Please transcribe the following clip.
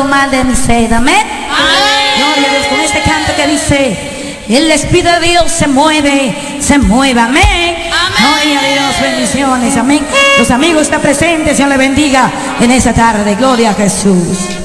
mal de mi sed. Amén. Gloria a Dios, con este canto que dice: el Espíritu de Dios se mueve, amén. Gloria a Dios, bendiciones, amén. Los amigos están presentes, Dios les bendiga en esta tarde. Gloria a Jesús.